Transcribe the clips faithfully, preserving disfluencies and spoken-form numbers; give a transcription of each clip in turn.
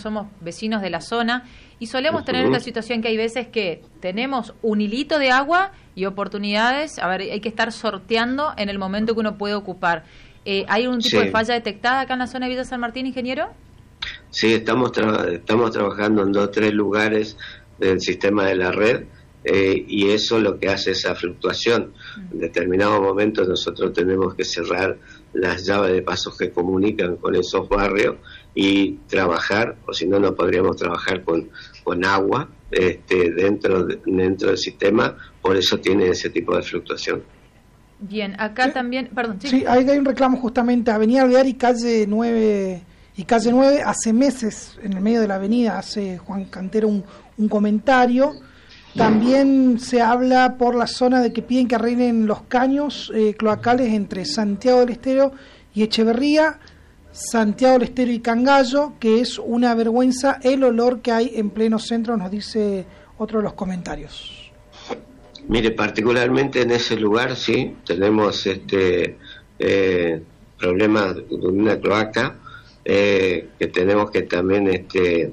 somos vecinos de la zona y solemos uh-huh. tener esta situación que hay veces que tenemos un hilito de agua y oportunidades, a ver, hay que estar sorteando en el momento que uno puede ocupar. Eh, ¿Hay algún tipo sí. de falla detectada acá en la zona de Villa San Martín, ingeniero? Sí, estamos, tra- estamos trabajando en dos o tres lugares del sistema de la red eh, y eso lo que hace esa fluctuación. En determinados momentos nosotros tenemos que cerrar las llaves de pasos que comunican con esos barrios y trabajar, o si no, no podríamos trabajar con, con agua este, dentro, de, dentro del sistema, por eso tiene ese tipo de fluctuación. Bien, acá sí. también, perdón. Sí, sí hay, hay un reclamo justamente, Avenida Alvear y calle nueve, y calle nueve, hace meses, en el medio de la avenida, hace Juan Cantero un, un comentario. También se habla por la zona de que piden que arreglen los caños eh, cloacales entre Santiago del Estero y Echeverría, Santiago del Estero y Cangallo, que es una vergüenza el olor que hay en pleno centro, nos dice otro de los comentarios. Mire, particularmente en ese lugar sí, tenemos este eh, problemas de una cloaca eh, que tenemos que también, este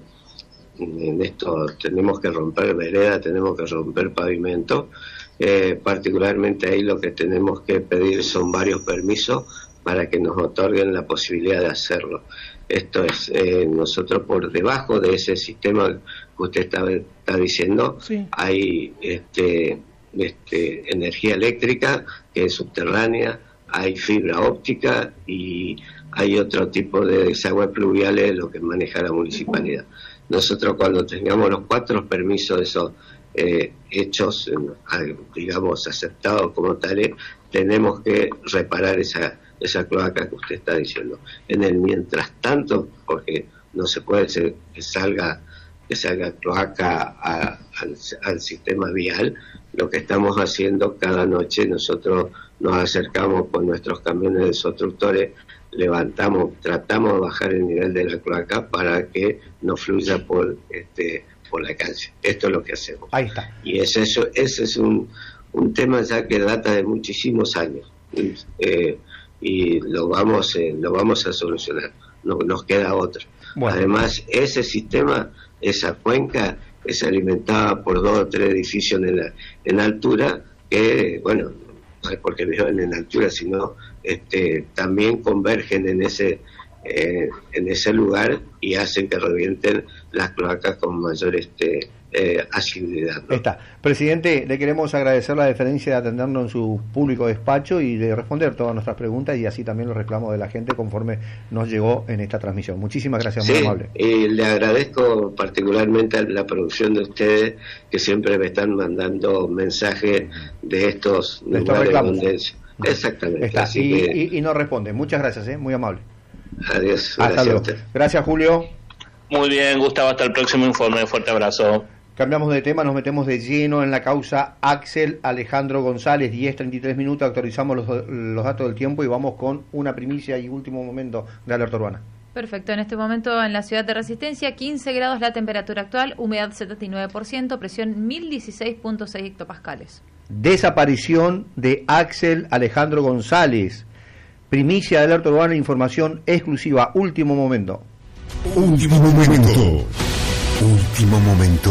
en esto tenemos que romper vereda, tenemos que romper pavimento, eh, particularmente ahí lo que tenemos que pedir son varios permisos para que nos otorguen la posibilidad de hacerlo. Esto es, eh, nosotros por debajo de ese sistema que usted está, está diciendo, sí. hay este Este, energía eléctrica que es subterránea, hay fibra óptica y hay otro tipo de desagües pluviales, lo que maneja la municipalidad. Nosotros cuando tengamos los cuatro permisos de esos eh, hechos, eh, digamos, aceptados como tales, tenemos que reparar esa, esa cloaca que usted está diciendo. En el mientras tanto, porque no se puede ser que salga que salga cloaca a, al, al sistema vial, lo que estamos haciendo cada noche, nosotros nos acercamos con nuestros camiones desobstructores, levantamos, tratamos de bajar el nivel de la cloaca para que no fluya por este por la calle. Esto es lo que hacemos. Ahí está. Y es eso, ese es un, un tema ya que data de muchísimos años. Eh, y lo vamos, eh, lo vamos a solucionar. No nos queda otra. Bueno. Además, ese sistema, esa cuenca es alimentada por dos o tres edificios en, la, en altura que, bueno, no es porque viven en altura, sino este, también convergen en ese eh, en ese lugar y hacen que revienten las cloacas con mayor este, eh, asiduidad, ¿no? Está. Presidente, le queremos agradecer la deferencia de atendernos en su público despacho y de responder todas nuestras preguntas y así también los reclamos de la gente conforme nos llegó en esta transmisión. Muchísimas gracias, muy sí, amable. Y le agradezco particularmente a la producción de ustedes que siempre me están mandando mensajes de estos de lugares estos donde... Exactamente. Está. Así Y, que... y, y nos responde. Muchas gracias, ¿eh? Muy amable. Adiós. Hasta Gracias luego. a usted. Gracias, Julio. Muy bien, Gustavo, hasta el próximo informe. Fuerte abrazo. Cambiamos de tema, nos metemos de lleno en la causa Axel Alejandro González. Diez treinta y tres minutos, actualizamos los, los datos del tiempo y vamos con una primicia y último momento de alerta urbana. Perfecto, en este momento en la ciudad de Resistencia, quince grados la temperatura actual, humedad setenta y nueve por ciento, presión mil dieciséis punto seis hectopascales. Desaparición de Axel Alejandro González. Primicia de alerta urbana, información exclusiva, último momento. Último momento. Último momento.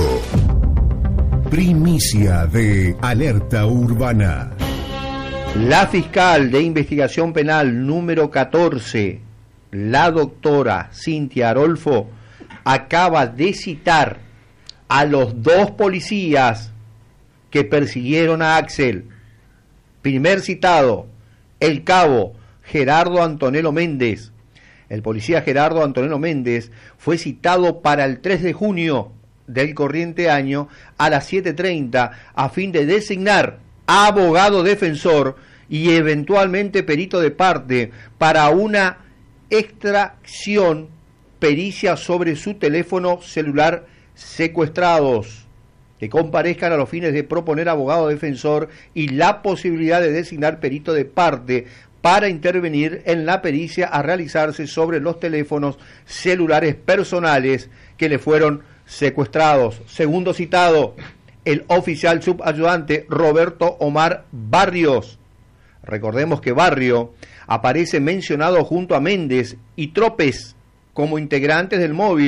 Primicia de alerta urbana. La fiscal de investigación penal número catorce, la doctora Cintia Arolfo, acaba de citar a los dos policías que persiguieron a Axel. Primer citado, el cabo Gerardo Antonello Méndez. El policía Gerardo Antonello Méndez fue citado para el tres de junio del corriente año a las siete treinta a fin de designar abogado defensor y eventualmente perito de parte para una extracción pericia sobre su teléfono celular secuestrados, que comparezcan a los fines de proponer abogado defensor y la posibilidad de designar perito de parte para intervenir en la pericia a realizarse sobre los teléfonos celulares personales que le fueron secuestrados. Segundo citado, el oficial subayudante Roberto Omar Barrios. Recordemos que Barrio aparece mencionado junto a Méndez y Tropes como integrantes del móvil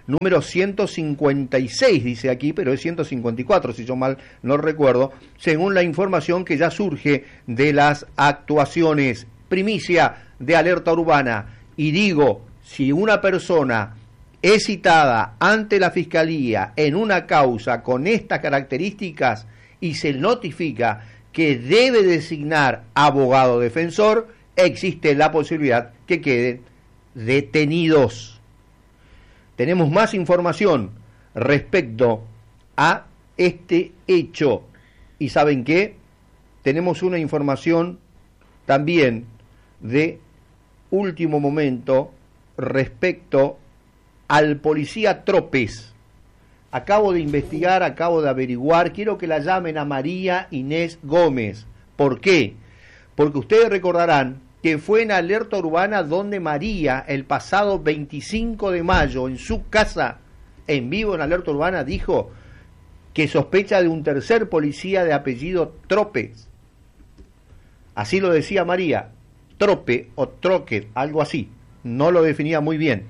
número ciento cincuenta y seis, dice aquí, pero es ciento cincuenta y cuatro, si yo mal no recuerdo, según la información que ya surge de las actuaciones. Primicia de Alerta Urbana. Y digo, si una persona es citada ante la Fiscalía en una causa con estas características y se notifica que debe designar abogado defensor, existe la posibilidad que queden detenidos. Tenemos más información respecto a este hecho. ¿Y saben qué? Tenemos una información también de último momento respecto al policía Tropes. Acabo de investigar, acabo de averiguar, quiero que la llamen a María Inés Gómez. ¿Por qué? Porque ustedes recordarán que fue en Alerta Urbana donde María, el pasado veinticinco de mayo, en su casa, en vivo en Alerta Urbana, dijo que sospecha de un tercer policía de apellido Tropes. Así lo decía María, Trope o Troque, algo así, no lo definía muy bien.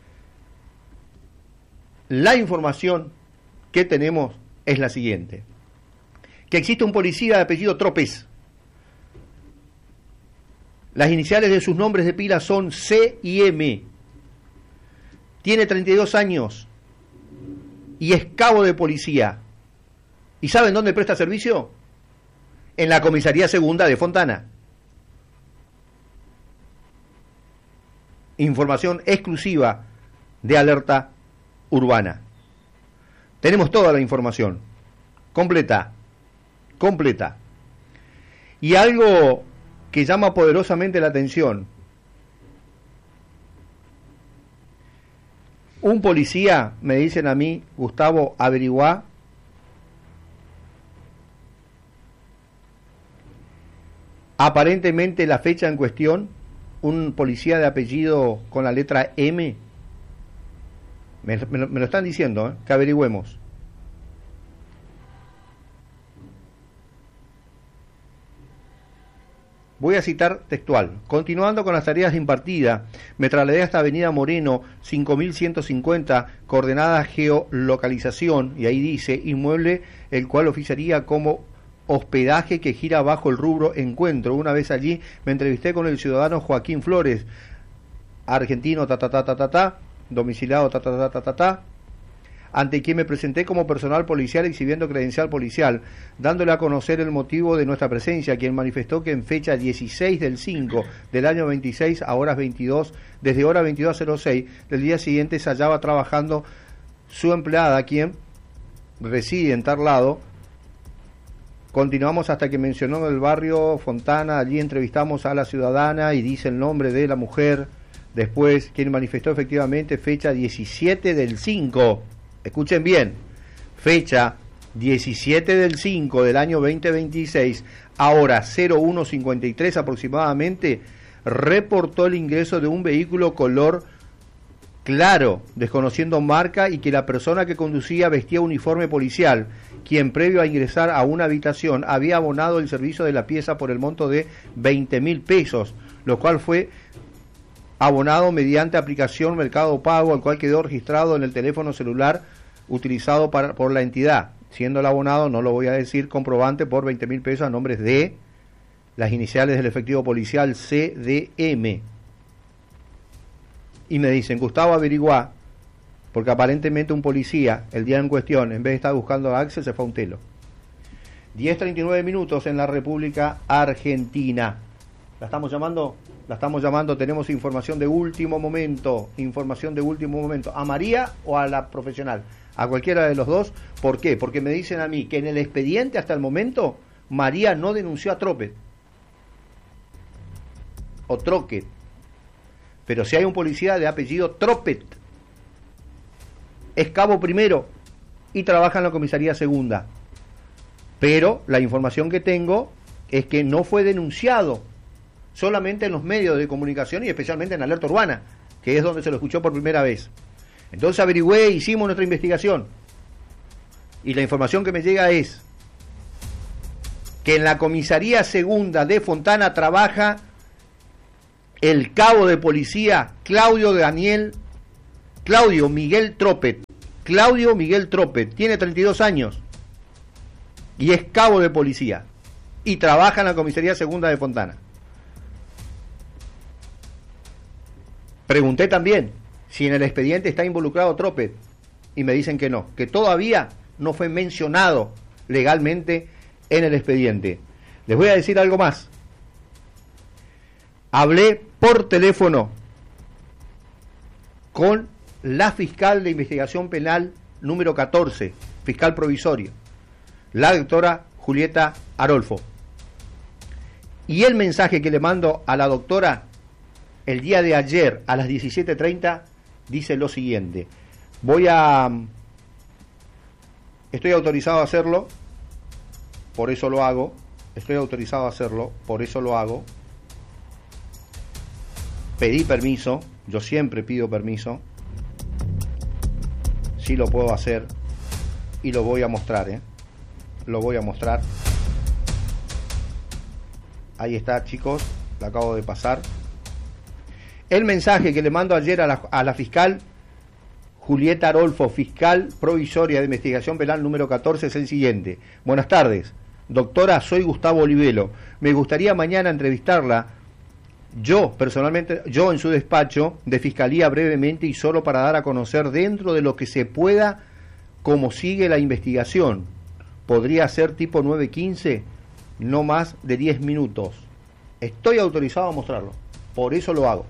La información que tenemos es la siguiente: que existe un policía de apellido Tropes. Las iniciales de sus nombres de pila son C y M. Tiene treinta y dos años y es cabo de policía. ¿Y saben dónde presta servicio? En la comisaría segunda de Fontana. Información exclusiva de Alerta Urbana. Tenemos toda la información completa, completa. Y algo que llama poderosamente la atención: un policía, me dicen a mí, Gustavo, averiguá, aparentemente la fecha en cuestión, un policía de apellido con la letra M, me, me, lo, me lo están diciendo, ¿eh? Que averigüemos. Voy a citar textual. Continuando con las tareas impartidas, me trasladé hasta Avenida Moreno, cinco mil ciento cincuenta, coordenada geolocalización, y ahí dice, inmueble el cual oficiaría como hospedaje que gira bajo el rubro encuentro. Una vez allí me entrevisté con el ciudadano Joaquín Flores, argentino, ta ta ta ta ta ta, domiciliado, ta ta ta ta ta ta, ante quien me presenté como personal policial exhibiendo credencial policial, dándole a conocer el motivo de nuestra presencia, quien manifestó que en fecha dieciséis del cinco del año veintiséis a horas veintidós, desde hora veintidós a cero seis del día siguiente se hallaba trabajando su empleada, quien reside en tal lado. Continuamos hasta que mencionó el barrio Fontana, allí entrevistamos a la ciudadana y dice el nombre de la mujer. Después, quien manifestó efectivamente fecha diecisiete del cinco, escuchen bien, fecha diecisiete del cinco del año veinte veintiséis, a hora cero uno cincuenta y tres aproximadamente, reportó el ingreso de un vehículo color claro, desconociendo marca, y que la persona que conducía vestía uniforme policial, quien previo a ingresar a una habitación había abonado el servicio de la pieza por el monto de veinte mil pesos, lo cual fue abonado mediante aplicación Mercado Pago, al cual quedó registrado en el teléfono celular utilizado para, por la entidad, siendo el abonado, no lo voy a decir, comprobante por veinte mil pesos a nombres de las iniciales del efectivo policial C D M. Y me dicen, Gustavo, averiguá, porque aparentemente un policía, el día en cuestión, en vez de estar buscando a Axel, se fue a un telo. diez treinta y nueve minutos en la República Argentina. ¿La estamos llamando? La estamos llamando, tenemos información de último momento, información de último momento. ¿A María o a la profesional? A cualquiera de los dos. ¿Por qué? Porque me dicen a mí que en el expediente hasta el momento, María no denunció a Tropet o Troquet. Pero si hay un policía de apellido Tropet, es cabo primero y trabaja en la comisaría segunda. Pero la información que tengo es que no fue denunciado, solamente en los medios de comunicación y especialmente en Alerta Urbana, que es donde se lo escuchó por primera vez. Entonces averigüé, hicimos nuestra investigación y la información que me llega es que en la comisaría segunda de Fontana trabaja el cabo de policía Claudio Daniel Claudio Miguel Tropet. Claudio Miguel Tropet tiene treinta y dos años y es cabo de policía y trabaja en la comisaría segunda de Fontana. Pregunté también si en el expediente está involucrado Tropet y me dicen que no, que todavía no fue mencionado legalmente en el expediente. Les voy a decir algo más. Hablé por teléfono con la fiscal de investigación penal número catorce, fiscal provisorio, la doctora Julieta Arolfo. Y el mensaje que le mando a la doctora el día de ayer a las diecisiete treinta dice lo siguiente. Voy a... Estoy autorizado a hacerlo, por eso lo hago. Estoy autorizado a hacerlo, por eso lo hago. Pedí permiso, yo siempre pido permiso. Sí lo puedo hacer y lo voy a mostrar, ¿eh? Lo voy a mostrar. Ahí está, chicos, lo acabo de pasar. El mensaje que le mando ayer a la, a la fiscal Julieta Arolfo, fiscal provisoria de investigación penal número catorce, es el siguiente. Buenas tardes, doctora, soy Gustavo Olivelo. Me gustaría mañana entrevistarla, yo personalmente, yo en su despacho de fiscalía brevemente y solo para dar a conocer dentro de lo que se pueda cómo sigue la investigación. Podría ser tipo nueve quince, no más de diez minutos. Estoy autorizado a mostrarlo, por eso lo hago.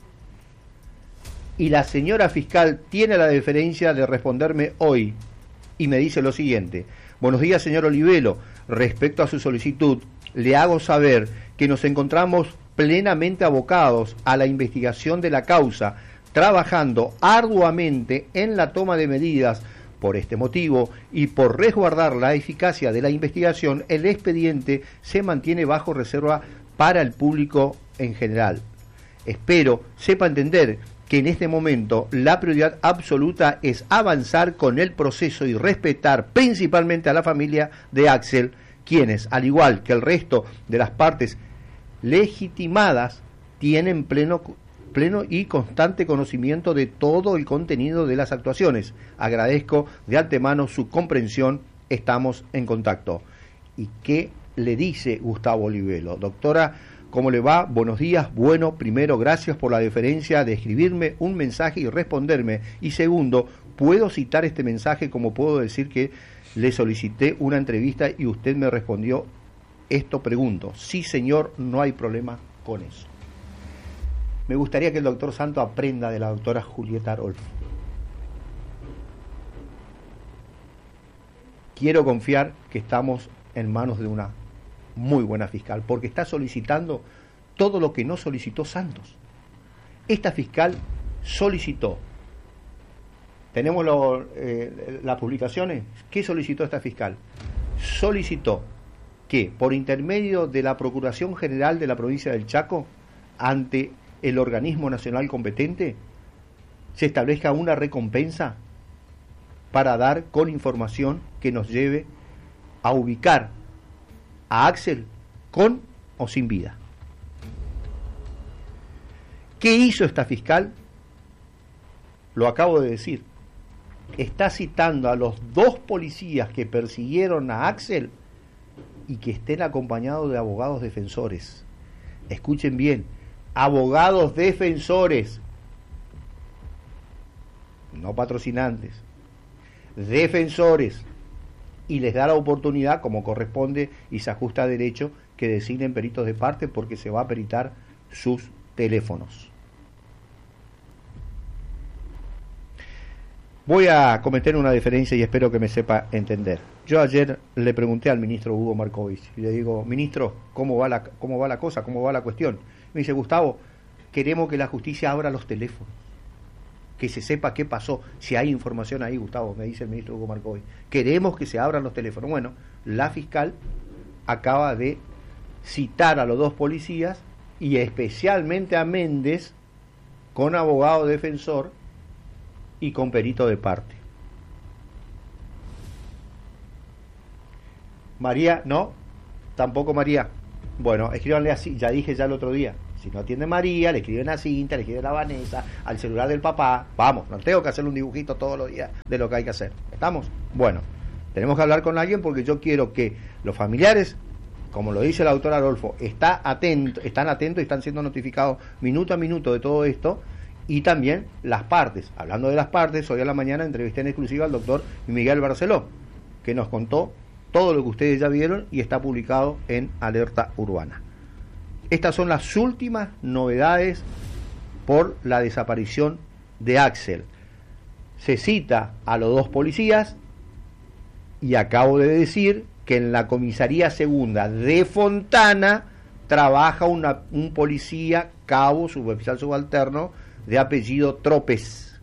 Y la señora fiscal tiene la deferencia de responderme hoy y me dice lo siguiente. Buenos días, señor Olivelo. Respecto a su solicitud, le hago saber que nos encontramos plenamente abocados a la investigación de la causa, trabajando arduamente en la toma de medidas. Por este motivo y por resguardar la eficacia de la investigación, el expediente se mantiene bajo reserva para el público en general. Espero sepa entender que en este momento la prioridad absoluta es avanzar con el proceso y respetar principalmente a la familia de Axel, quienes, al igual que el resto de las partes legitimadas, tienen pleno, pleno y constante conocimiento de todo el contenido de las actuaciones. Agradezco de antemano su comprensión, estamos en contacto. ¿Y qué le dice Gustavo Olivelo? Doctora, ¿cómo le va? Buenos días. Bueno, primero, gracias por la deferencia de escribirme un mensaje y responderme. Y segundo, ¿puedo citar este mensaje como puedo decir que le solicité una entrevista y usted me respondió esto? Pregunto. Sí, señor, no hay problema con eso. Me gustaría que el doctor Santo aprenda de la doctora Julieta Arolfo. Quiero confiar que estamos en manos de una muy buena fiscal, porque está solicitando todo lo que no solicitó Santos. Esta fiscal solicitó, tenemos lo, eh, las publicaciones, ¿qué solicitó esta fiscal? Solicitó que por intermedio de la Procuración General de la provincia del Chaco, ante el organismo nacional competente, se establezca una recompensa para dar con información que nos lleve a ubicar a Axel con o sin vida. ¿Qué hizo esta fiscal? Lo acabo de decir. Está citando a los dos policías que persiguieron a Axel y que estén acompañados de abogados defensores. Escuchen bien, abogados defensores, no patrocinantes, defensores. Y les da la oportunidad, como corresponde y se ajusta a derecho, que designen peritos de parte, porque se va a peritar sus teléfonos. Voy a cometer una diferencia y espero que me sepa entender. Yo ayer le pregunté al ministro Hugo Markovich y le digo, ministro, ¿cómo va la, cómo va la cosa? ¿Cómo va la cuestión? Me dice, Gustavo, queremos que la justicia abra los teléfonos, que se sepa qué pasó, si hay información ahí, Gustavo, me dice el ministro Hugo Markovich. Queremos que se abran los teléfonos. Bueno, la fiscal acaba de citar a los dos policías y especialmente a Méndez con abogado defensor y con perito de parte. María, no, tampoco María. Bueno, escríbanle así, ya dije ya el otro día, Si no atiende María, le escriben a Cinta, le escriben a Vanessa, al celular del papá. Vamos, no tengo que hacerle un dibujito todos los días de lo que hay que hacer. ¿Estamos? Bueno, tenemos que hablar con alguien porque yo quiero que los familiares, como lo dice la doctora Arolfo, está atento, están atentos y están siendo notificados minuto a minuto de todo esto, y también las partes. Hablando de las partes, hoy a la mañana entrevisté en exclusiva al doctor Miguel Barceló, que nos contó todo lo que ustedes ya vieron y está publicado en Alerta Urbana. Estas son las últimas novedades por la desaparición de Axel. Se cita a los dos policías y acabo de decir que en la comisaría segunda de Fontana trabaja una, un policía, cabo, suboficial subalterno, de apellido Tropes.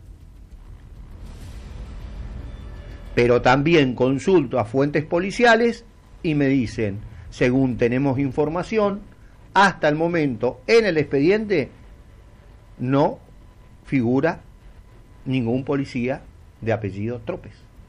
Pero también consulto a fuentes policiales y me dicen, según tenemos información, hasta el momento en el expediente no figura ningún policía de apellido Tropes.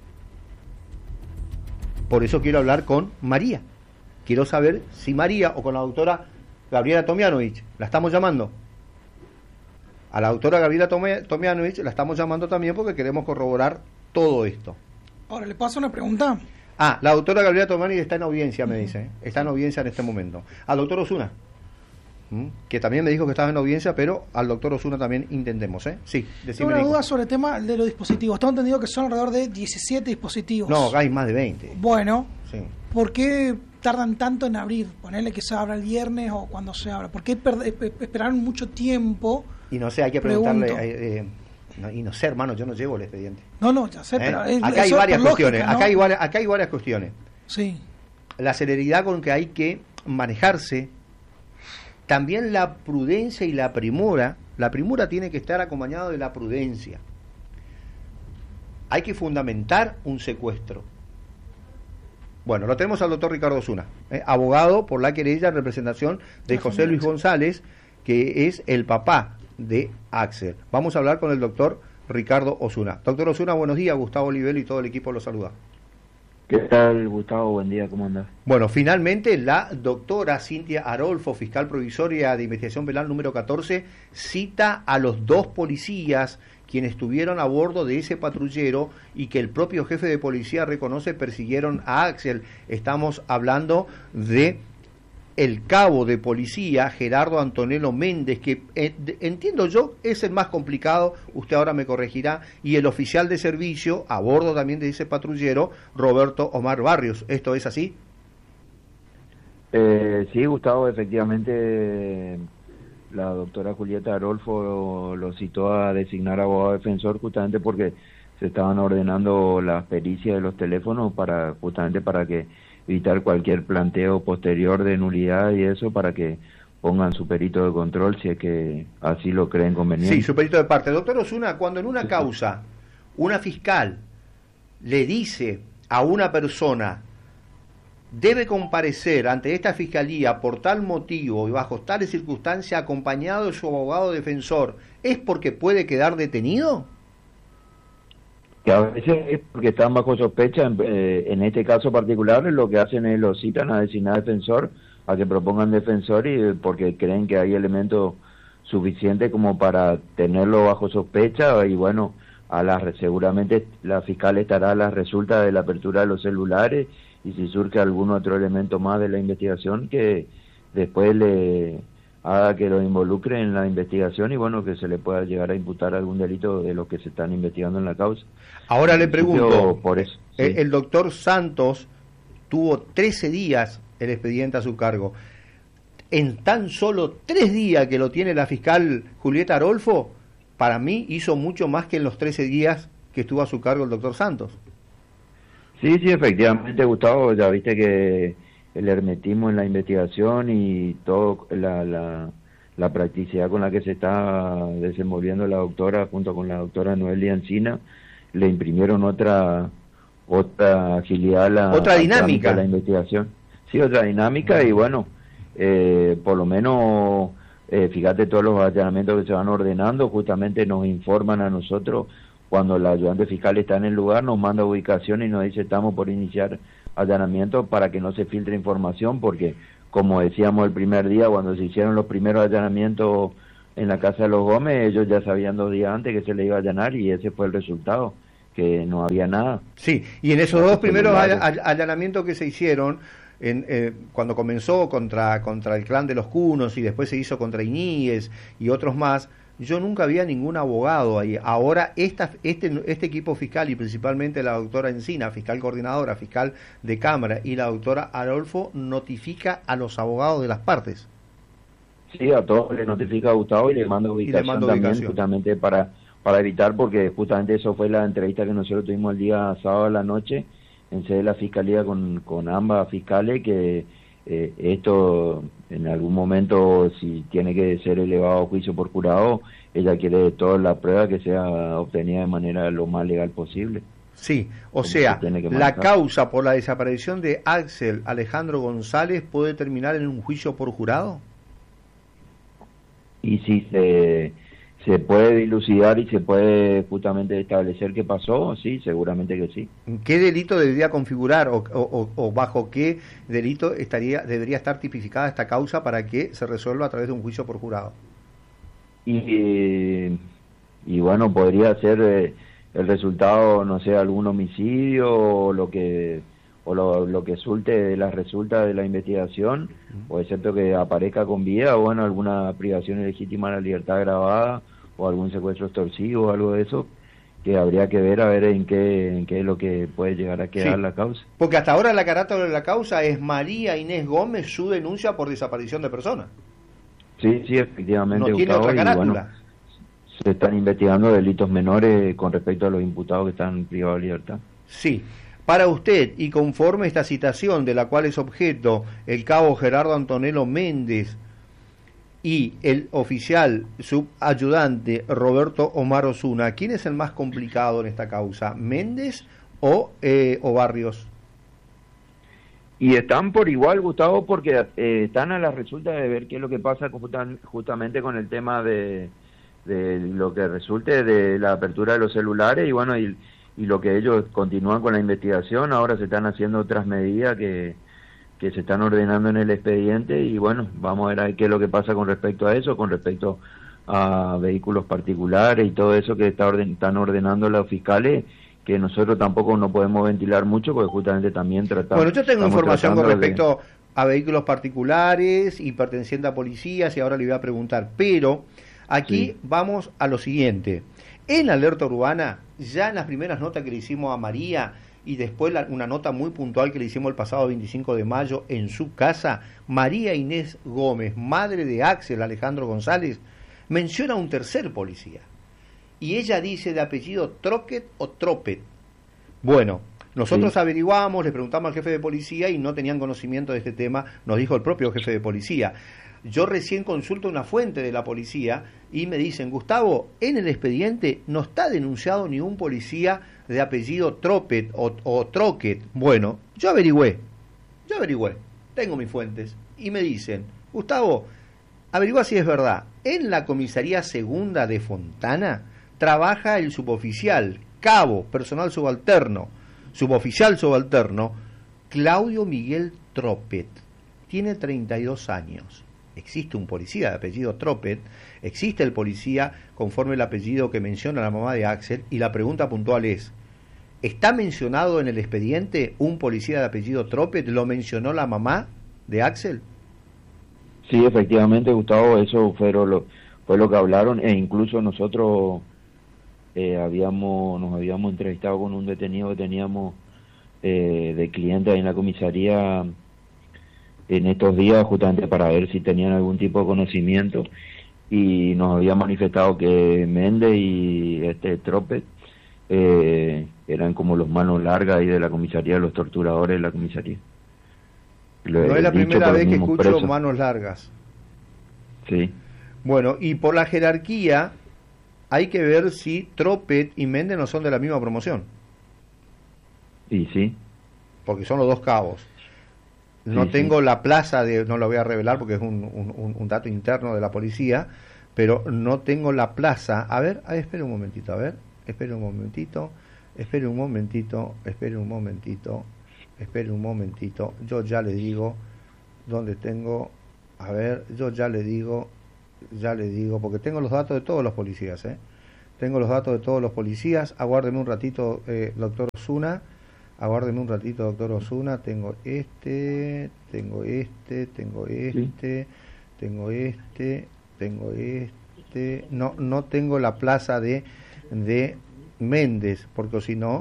Por eso quiero hablar con María. Quiero saber si María o con la doctora Gabriela Tomianovich, la estamos llamando. A la doctora Gabriela Tomianovich la estamos llamando también porque queremos corroborar todo esto. Ahora, ¿le paso una pregunta? Ah, la doctora Gabriela Tomianovich está en audiencia, me dice. ¿eh? Está en audiencia en este momento. Al doctor Osuna, ¿m? que también me dijo que estaba en audiencia, pero al doctor Osuna también intentemos, ¿eh? Sí, decime. Tengo una duda sobre el tema de los dispositivos. Tengo entendido que son alrededor de diecisiete dispositivos. No, hay más de veinte. Bueno, sí. ¿Por qué tardan tanto en abrir? Ponerle que se abra el viernes o cuando se abra. ¿Por qué per- esperaron mucho tiempo? Y no sé, hay que preguntarle... Eh, eh, no, y no sé, hermano, yo no llevo el expediente. No, no, ya sé, ¿Eh? pero... Es, acá hay eso varias por cuestiones, lógica, ¿no? acá, hay, varias- acá hay varias cuestiones. Sí. La celeridad con que hay que manejarse, también la prudencia y la premura. La premura tiene que estar acompañada de la prudencia. Hay que fundamentar un secuestro. Bueno, lo tenemos al doctor Ricardo Osuna, eh, abogado por la querella en representación de La José Luis González, que es el papá de Axel. Vamos a hablar con el doctor Ricardo Osuna. Doctor Osuna, buenos días. Gustavo Olivel y todo el equipo lo saluda. ¿Qué tal, Gustavo? Buen día, ¿cómo andás? Bueno, finalmente la doctora Cintia Arolfo, fiscal provisoria de investigación penal número catorce, cita a los dos policías quienes estuvieron a bordo de ese patrullero y que el propio jefe de policía reconoce persiguieron a Axel. Estamos hablando de el cabo de policía Gerardo Antonello Méndez, que eh, entiendo yo es el más complicado, usted ahora me corregirá, y el oficial de servicio a bordo también de ese patrullero, Roberto Omar Barrios. ¿Esto es así? Eh, sí, Gustavo, efectivamente la doctora Julieta Arolfo lo, lo citó a designar abogado defensor justamente porque se estaban ordenando las pericias de los teléfonos para justamente para que evitar cualquier planteo posterior de nulidad y eso, para que pongan su perito de control si es que así lo creen conveniente. Sí, su perito de parte. Doctor Osuna, cuando en una sí, causa una fiscal le dice a una persona debe comparecer ante esta fiscalía por tal motivo y bajo tales circunstancias acompañado de su abogado defensor, ¿es porque puede quedar detenido? Que a veces es porque están bajo sospecha, en, eh, en este caso particular lo que hacen es lo citan a designar defensor, a que propongan defensor y porque creen que hay elementos suficientes como para tenerlo bajo sospecha y bueno, a la, seguramente la fiscal estará a la resulta de la apertura de los celulares y si surge algún otro elemento más de la investigación que después le haga que lo involucre en la investigación y bueno, que se le pueda llegar a imputar algún delito de lo que se están investigando en la causa. Ahora le pregunto, por eso, sí. el, el doctor Santos tuvo trece días el expediente a su cargo. En tan solo tres días que lo tiene la fiscal Julieta Arolfo, para mí hizo mucho más que en los trece días que estuvo a su cargo el doctor Santos. Sí, sí, efectivamente, Gustavo, ya viste que el hermetismo en la investigación y todo la, la, la practicidad con la que se está desenvolviendo la doctora junto con la doctora Noelia Encina le imprimieron otra otra agilidad a la, otra dinámica a la investigación. Sí, otra dinámica y bueno, eh, por lo menos eh, fíjate todos los allanamientos que se van ordenando, justamente nos informan a nosotros cuando la ayudante fiscal está en el lugar, nos manda ubicación y nos dice estamos por iniciar allanamiento para que no se filtre información porque como decíamos el primer día, cuando se hicieron los primeros allanamientos en la casa de los Gómez, ellos ya sabían dos días antes que se le iba a allanar y ese fue el resultado, que no había nada. Sí, y en esos dos primeros all- all- allanamientos que se hicieron, en, eh, cuando comenzó contra, contra el clan de los Cunos y después se hizo contra Iníguez y otros más, yo nunca había ningún abogado ahí. Ahora esta, este, este equipo fiscal y principalmente la doctora Encina, fiscal coordinadora, fiscal de Cámara, y la doctora Arolfo notifica a los abogados de las partes. Sí, a todos les notifica a Gustavo y le manda ubicación, le manda también, ubicación. justamente para, para evitar, porque justamente eso fue la entrevista que nosotros tuvimos el día sábado a la noche en sede de la Fiscalía con, con ambas fiscales, que eh, esto en algún momento, si tiene que ser elevado a juicio por jurado, ella quiere toda la prueba que sea obtenida de manera lo más legal posible. Sí, o Como sea, se tiene que la manejar. causa por la desaparición de Axel Alejandro González puede terminar en un juicio por jurado. Y si se, se puede dilucidar y se puede justamente establecer qué pasó, sí, seguramente que sí. ¿Qué delito debería configurar o, o, o bajo qué delito estaría debería estar tipificada esta causa para que se resuelva a través de un juicio por jurado? Y, eh, y bueno, podría ser eh, el resultado, no sé, algún homicidio o lo que o lo, lo que resulte de las resultas de la investigación, o es cierto que aparezca con vida, o bueno, alguna privación ilegítima de la libertad agravada, o algún secuestro extorsivo, algo de eso, que habría que ver a ver en qué, en qué es lo que puede llegar a quedar Sí. la causa. Porque hasta ahora la carátula de la causa es María Inés Gómez, su denuncia por desaparición de personas. Sí, sí, efectivamente, No tiene Gustavo, otra y carátula. bueno, se están investigando delitos menores con respecto a los imputados que están privados de libertad. Sí. Para usted, y conforme esta citación de la cual es objeto el cabo Gerardo Antonello Méndez y el oficial subayudante Roberto Omar Osuna, ¿quién es el más complicado en esta causa? ¿Méndez o, eh, o Barrios? Y están por igual, Gustavo, porque eh, están a la resulta de ver qué es lo que pasa con, justamente con el tema de, de lo que resulte de la apertura de los celulares y bueno, y, y lo que ellos continúan con la investigación. Ahora se están haciendo otras medidas que, que se están ordenando en el expediente y bueno, vamos a ver ahí qué es lo que pasa con respecto a eso, con respecto a vehículos particulares y todo eso que está orden, están ordenando los fiscales, que nosotros tampoco no podemos ventilar mucho porque justamente también tratamos... Bueno, yo tengo estamos información con tratando de- respecto a vehículos particulares y pertenecientes a policías y ahora le voy a preguntar, pero aquí Sí. vamos a lo siguiente. En Alerta Urbana, ya en las primeras notas que le hicimos a María y después la- una nota muy puntual que le hicimos el pasado veinticinco de mayo en su casa, María Inés Gómez, madre de Axel Alejandro González, menciona a un tercer policía. Y ella dice de apellido Troquet o Tropet. Bueno, nosotros Sí. averiguamos, le preguntamos al jefe de policía y no tenían conocimiento de este tema, nos dijo el propio jefe de policía. Yo recién consulto una fuente de la policía y me dicen, Gustavo, en el expediente no está denunciado ni un policía de apellido Tropet o, o Troquet. Bueno, yo averigüé, yo averigüé, tengo mis fuentes y me dicen, Gustavo, averigua si es verdad, en la comisaría segunda de Fontana trabaja el suboficial, cabo, personal subalterno, suboficial subalterno, Claudio Miguel Tropet. Tiene treinta y dos años. Existe un policía de apellido Tropet, existe el policía conforme el apellido que menciona la mamá de Axel, y la pregunta puntual es, ¿está mencionado en el expediente un policía de apellido Tropet? ¿Lo mencionó la mamá de Axel? Sí, efectivamente, Gustavo, eso fue lo, fue lo que hablaron, e incluso nosotros eh, habíamos nos habíamos entrevistado con un detenido que teníamos eh, de cliente ahí en la comisaría en estos días, justamente para ver si tenían algún tipo de conocimiento, y nos había manifestado que Méndez y este Tropet eh, eran como los manos largas ahí de la comisaría, los torturadores de la comisaría. Lo No he es la dicho primera por vez el que mismo escucho preso. manos largas. Sí. Bueno, y por la jerarquía hay que ver si Tropet y Méndez no son de la misma promoción, Y sí. porque son los dos cabos. No Sí, tengo sí. la plaza, de, no lo voy a revelar porque es un, un, un dato interno de la policía, pero no tengo la plaza. A ver, a ver, espere un momentito, a ver, espere un momentito, espere un momentito, espere un momentito, espere un momentito. Yo ya le digo, donde tengo, a ver, yo ya le digo, ya le digo, porque tengo los datos de todos los policías, ¿eh? Tengo los datos de todos los policías. Aguárdeme un ratito, eh, doctor Osuna. Aguárdeme un ratito, doctor Osuna. Tengo este, tengo este, tengo este, sí. tengo este, tengo este. No, no tengo la plaza de, de Méndez, porque si no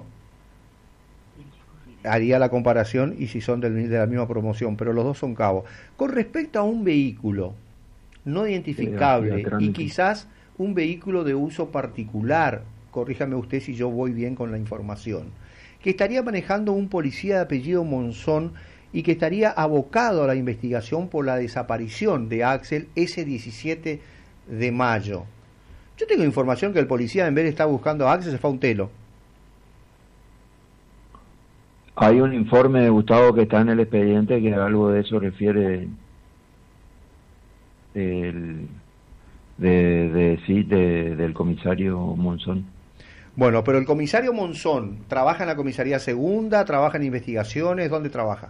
haría la comparación y si son del, de la misma promoción, pero los dos son cabos. Con respecto a un vehículo no identificable y quizás un vehículo de uso particular, corríjame usted si yo voy bien con la información, que estaría manejando un policía de apellido Monzón y que estaría abocado a la investigación por la desaparición de Axel ese diecisiete de mayo. Yo tengo información que el policía, en vez de estar buscando a Axel, se fue a un telo. Hay un informe de Gustavo que está en el expediente que algo de eso refiere el, de, de, sí, de, del comisario Monzón. Bueno, pero el comisario Monzón, ¿trabaja en la comisaría segunda? ¿Trabaja en investigaciones? ¿Dónde trabaja?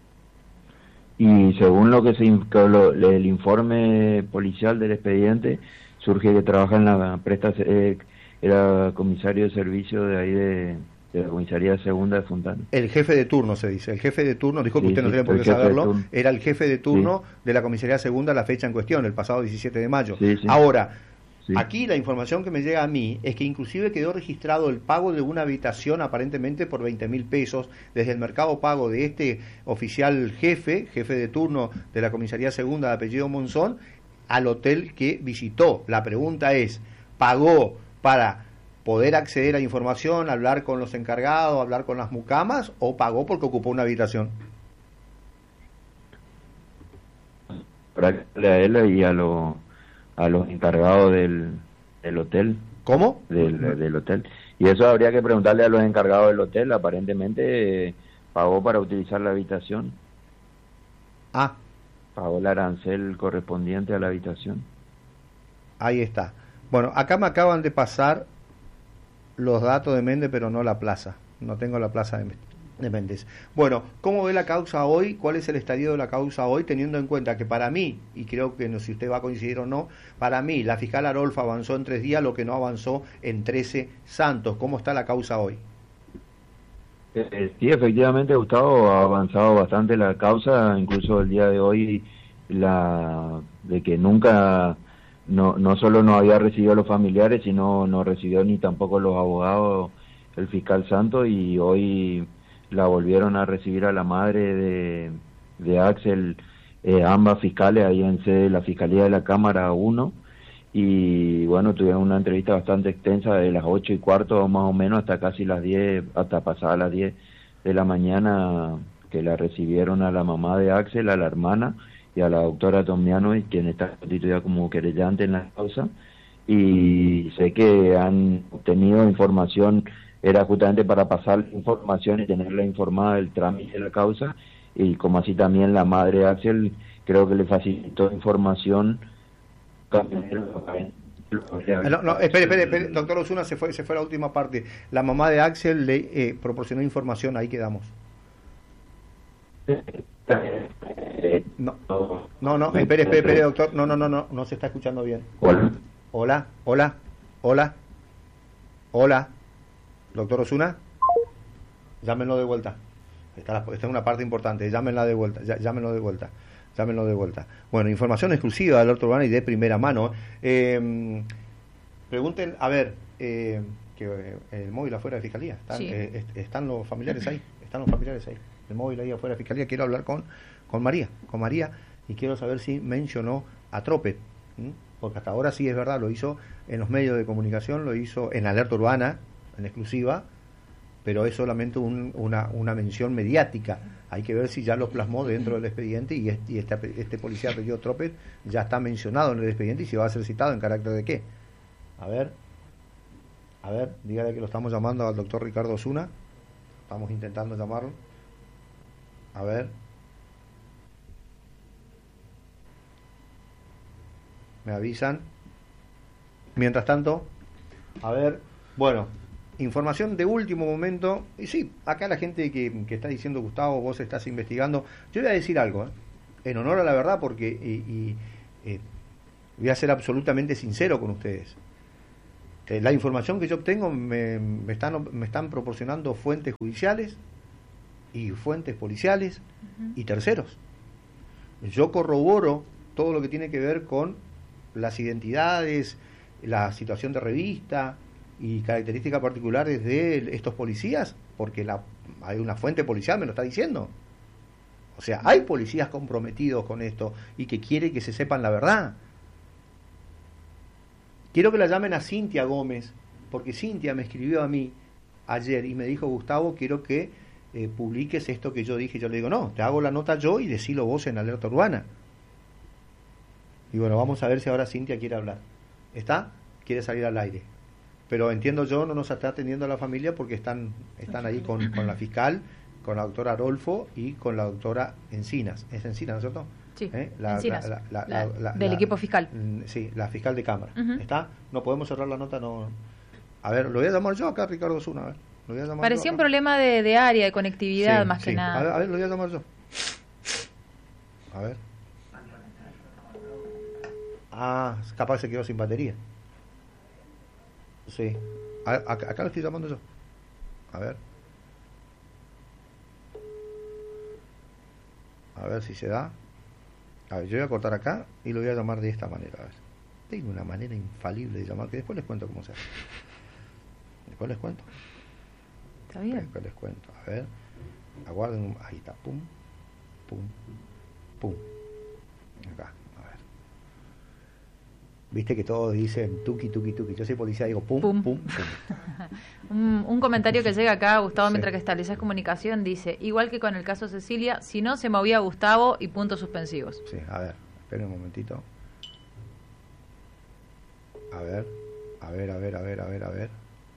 Y según lo que se lo, el informe policial del expediente, surge que trabaja en la presta, eh, era comisario de servicio de ahí de... de la comisaría segunda de Fontana. El jefe de turno se dice, el jefe de turno, disculpe, sí, usted no sí, tiene por qué saberlo, era el jefe de turno sí. de la comisaría segunda la fecha en cuestión, el pasado diecisiete de mayo. Sí, sí. Ahora, sí. aquí la información que me llega a mí es que inclusive quedó registrado el pago de una habitación aparentemente por veinte mil pesos desde el mercado pago de este oficial jefe, jefe de turno de la comisaría segunda de apellido Monzón, al hotel que visitó. La pregunta es, ¿pagó para poder acceder a información, hablar con los encargados, hablar con las mucamas, o pagó porque ocupó una habitación? Para a él y a, lo, a los encargados del, del hotel. ¿Cómo? Del, del hotel. Y eso habría que preguntarle a los encargados del hotel. Aparentemente eh, pagó para utilizar la habitación. Ah. Pagó el arancel correspondiente a la habitación. Ahí está. Bueno, acá me acaban de pasar los datos de Méndez, pero no la plaza. No tengo la plaza de, de Méndez. Bueno, ¿cómo ve la causa hoy? ¿Cuál es el estadio de la causa hoy? Teniendo en cuenta que para mí, y creo que no sé si usted va a coincidir o no, para mí la fiscal Arolfa avanzó en tres días lo que no avanzó en trece Santos. ¿Cómo está la causa hoy? Eh, sí, efectivamente, Gustavo, ha avanzado bastante la causa, incluso el día de hoy, la de que nunca... No, no solo no había recibido a los familiares, sino no recibió ni tampoco los abogados, el fiscal Santos, y hoy la volvieron a recibir a la madre de, de Axel, eh, ambas fiscales ahí en sede de la Fiscalía de la Cámara uno, y bueno, tuvieron una entrevista bastante extensa de las ocho y cuarto más o menos hasta casi las diez, hasta pasadas las diez de la mañana, que la recibieron a la mamá de Axel, a la hermana, y a la doctora Tomiano, quien está constituida como querellante en la causa, y sé que han obtenido información, era justamente para pasar información y tenerla informada del trámite de la causa, y como así también la madre de Axel, creo que le facilitó información. No, no, espere, espere, espere, doctor Osuna, se fue, se fue la última parte. La mamá de Axel le eh, proporcionó información, ahí quedamos. No, no, no, espere, espere, espere, doctor. No, no, no, no, no se está escuchando bien. Hola. Hola, hola, hola, hola. Doctor Osuna, llámenlo de vuelta. Esta, esta es una parte importante, llámenla de vuelta, ya, llámenlo de vuelta, llámenlo de vuelta. Bueno, información exclusiva de Alerta Urbana y de primera mano. Eh, pregunten, a ver, eh, que eh, el móvil afuera de Fiscalía, ¿están, sí. eh, est- están los familiares ahí? ¿Están los familiares ahí? El móvil ahí afuera de Fiscalía, quiero hablar con, con María, con María, y quiero saber si mencionó a Tropet, ¿m? Porque hasta ahora sí es verdad, lo hizo en los medios de comunicación, lo hizo en Alerta Urbana, en exclusiva, pero es solamente un, una, una mención mediática. Hay que ver si ya lo plasmó dentro del expediente y este, y este, este policía apellido Tropet ya está mencionado en el expediente y si va a ser citado en carácter de qué. A ver, a ver, dígale que lo estamos llamando al doctor Ricardo Osuna, estamos intentando llamarlo. A ver. Me avisan. Mientras tanto, a ver, bueno, información de último momento. Y sí, acá la gente que, que está diciendo, Gustavo, vos estás investigando. Yo voy a decir algo, ¿eh? en honor a la verdad, porque y, y, eh, voy a ser absolutamente sincero con ustedes. Eh, la información que yo obtengo me, me, están, me están proporcionando fuentes judiciales y fuentes policiales uh-huh. y terceros. Yo corroboro todo lo que tiene que ver con las identidades, la situación de revista y características particulares de estos policías, porque la, hay una fuente policial, me lo está diciendo. O sea, hay policías comprometidos con esto y que quieren que se sepan la verdad. Quiero que la llamen a Cintia Gómez, porque Cintia me escribió a mí ayer y me dijo, Gustavo, quiero que eh, publiques esto que yo dije. Yo le digo, no, te hago la nota yo y decilo vos en Alerta Urbana. Y bueno, vamos a ver si ahora Cintia quiere hablar. ¿Está? Quiere salir al aire. Pero entiendo yo, no nos está atendiendo a la familia porque están, están ahí con, con la fiscal, con la doctora Arolfo y con la doctora Encinas. ¿Es Encinas, no es cierto? Sí, ¿Eh? la, Encinas, la, la, la, la, la, del la, equipo fiscal. Sí, la fiscal de Cámara. Uh-huh. ¿Está? No podemos cerrar la nota, no. A ver, lo voy a llamar yo acá, Ricardo Osuna. A ver, lo voy a llamar Parecía yo un problema de, de área, de conectividad, sí, más sí. que nada. A ver, a ver, lo voy a llamar yo. A ver. Ah, capaz se quedó sin batería. Sí. A, a, acá lo estoy llamando yo. A ver. A ver si se da. A ver, yo voy a cortar acá y lo voy a llamar de esta manera. A ver. Tengo una manera infalible de llamar, que después les cuento cómo se hace. Después les cuento. Está bien. Después les cuento. A ver. Aguarden. Un... Ahí está. Pum. Pum. Pum. Acá. A ver. Viste que todos dicen tuki, tuki, tuki. Yo soy policía, digo pum, pum, pum. pum. un, un comentario que llega acá, Gustavo, Sí. mientras que estableces comunicación, dice, igual que con el caso Cecilia, si no se movía Gustavo y puntos suspensivos. Sí, a ver, esperen un momentito. A ver, a ver, a ver, a ver, a ver, a ver.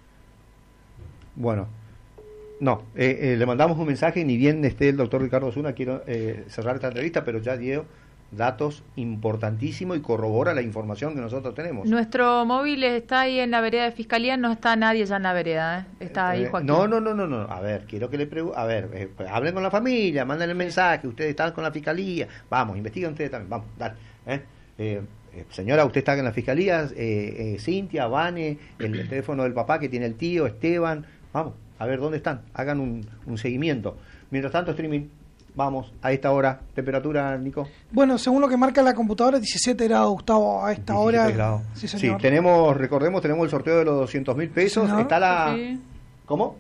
Bueno, no, eh, eh, le mandamos un mensaje, ni bien esté el doctor Ricardo Osuna, quiero eh, cerrar esta entrevista, pero ya dio datos importantísimos y corrobora la información que nosotros tenemos. Nuestro móvil está ahí en la vereda de Fiscalía, no está nadie ya en la vereda, ¿eh? Está ahí Eh, Joaquín. No, no, no, no, no. A ver, quiero que le pregunte. A ver, eh, pues, hablen con la familia, manden el mensaje. Ustedes están con la fiscalía. Vamos, investiguen ustedes también. Vamos, dale. ¿eh? Eh, eh, señora, usted está en la fiscalía. Eh, eh, Cintia, Vane, el, el teléfono del papá que tiene el tío, Esteban. Vamos, a ver dónde están. Hagan un, un seguimiento. Mientras tanto, streaming. Vamos, a esta hora. Temperatura, Nico. Bueno, según lo que marca la computadora, diecisiete grados, Gustavo, a esta hora. Grados. Sí, sí, señor. tenemos, recordemos, tenemos el sorteo de los doscientos mil pesos. Señor. Está la... Sí. ¿Cómo?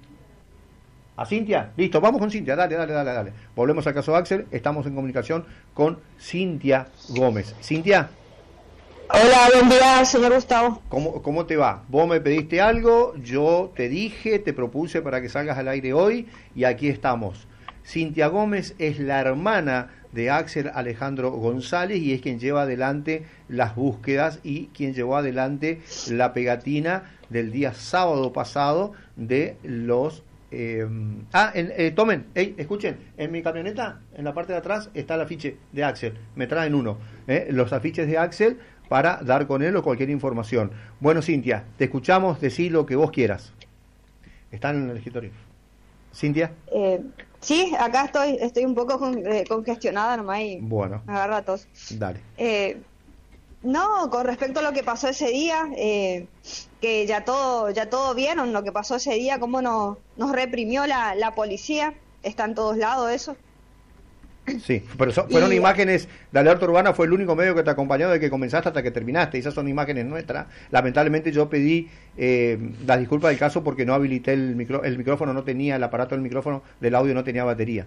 ¿A Cintia? Listo, vamos con Cintia. Dale, dale, dale, dale. Volvemos al caso Axel. Estamos en comunicación con Cintia Gómez. Cintia, Hola, buen día, señor Gustavo. ¿cómo, ¿cómo te va? Vos me pediste algo, yo te dije, te propuse para que salgas al aire hoy y aquí estamos. Cintia Gómez es la hermana de Axel Alejandro González y es quien lleva adelante las búsquedas y quien llevó adelante la pegatina del día sábado pasado de los... Eh, ah, en, eh, tomen, hey, escuchen, en mi camioneta, en la parte de atrás, está el afiche de Axel, me traen uno, eh, los afiches de Axel para dar con él o cualquier información. Bueno, Cintia, te escuchamos, decí lo que vos quieras. Están en el escritorio. Cintia. Eh, sí, acá estoy, estoy un poco con, eh, congestionada nomás y Bueno, me agarra tos. dale. Eh, no, con respecto a lo que pasó ese día, eh, que ya todo, ya todo vieron lo que pasó ese día, cómo nos, nos reprimió la, la policía, está en todos lados eso. Sí, pero son, fueron Y- imágenes de Alerta Urbana, fue el único medio que te acompañó desde que comenzaste hasta que terminaste. Esas son imágenes nuestras. Lamentablemente yo pedí eh, las disculpas del caso porque no habilité el, micro, el micrófono, no tenía, el aparato del micrófono del audio no tenía batería.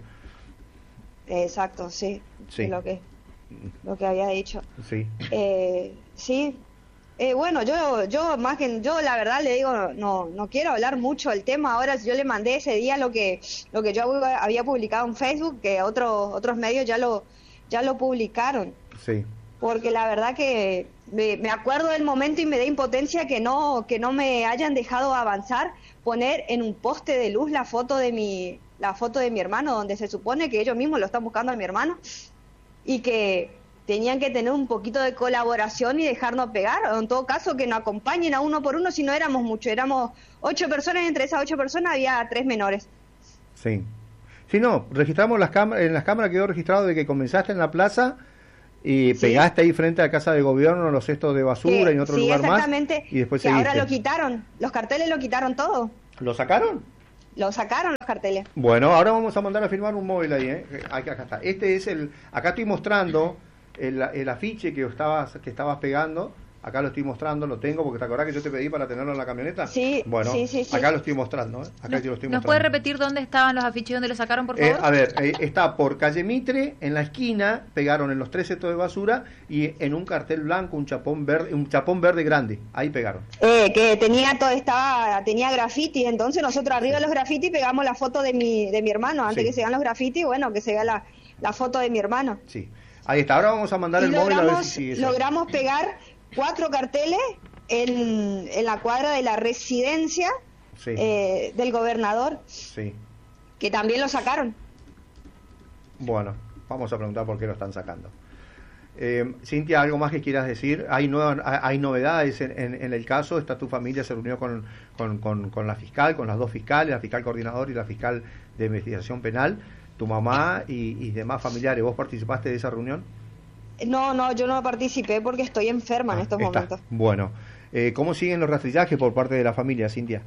Exacto, sí, Sí. es lo que, lo que había dicho. Sí, Eh, sí, eh, bueno, yo, yo más que, yo la verdad le digo, no, no quiero hablar mucho del tema. Ahora yo le mandé ese día lo que, lo que yo había publicado en Facebook, que otros, otros medios ya lo, ya lo publicaron. sí. Porque la verdad que me, me acuerdo del momento y me da impotencia que no, que no me hayan dejado avanzar, poner en un poste de luz la foto de mi, la foto de mi hermano, donde se supone que ellos mismos lo están buscando a mi hermano, y que tenían que tener un poquito de colaboración y dejarnos pegar, o en todo caso que nos acompañen a uno por uno, si no éramos muchos, éramos ocho personas, entre esas ocho personas había tres menores. Sí. Sí, no, registramos las cámaras, en las cámaras quedó registrado de que comenzaste en la plaza y sí. pegaste ahí frente a la Casa de Gobierno los cestos de basura que, y en otro sí, lugar más. Y después que seguiste. ahora lo quitaron, los carteles lo quitaron todo. ¿Lo sacaron? Lo sacaron los carteles. Bueno, ahora vamos a mandar a firmar un móvil ahí, ¿eh? Acá, acá está. Este es el, acá estoy mostrando el, el afiche que estabas, que estabas pegando. Acá lo estoy mostrando, lo tengo, porque te acordás que yo te pedí para tenerlo en la camioneta. Sí, bueno, sí, sí, sí. acá lo estoy mostrando, ¿eh? Acá ¿Nos, yo lo estoy ¿Nos mostrando. puede repetir dónde estaban los afiches, dónde los sacaron, por favor? Eh, a ver, eh, está por calle Mitre, en la esquina, pegaron en los tres cestos de basura y en un cartel blanco, un chapón verde, un chapón verde grande, ahí pegaron. Eh, que tenía todo, estaba, tenía graffiti, entonces nosotros arriba de los graffiti pegamos la foto de mi, de mi hermano, antes sí. que se vean los graffiti, bueno, que se vea la, la foto de mi hermano. Sí, ahí está, ahora vamos a mandar y el logramos, móvil a ver si sigue. Logramos pegar cuatro carteles en, en la cuadra de la residencia sí. eh, del gobernador, sí. que también lo sacaron. Bueno, vamos a preguntar por qué lo están sacando. Eh, Cintia, ¿algo más que quieras decir? ¿Hay, nuevas, hay novedades en, en, en el caso? ¿Está tu familia se reunió con, con, con, con la fiscal, con las dos fiscales, la fiscal coordinador y la fiscal de investigación penal, tu mamá y, y demás familiares? ¿Vos participaste de esa reunión? No, no, yo no participé porque estoy enferma ah, en estos está. momentos. Bueno, eh, ¿cómo siguen los rastrillajes por parte de la familia, Cintia?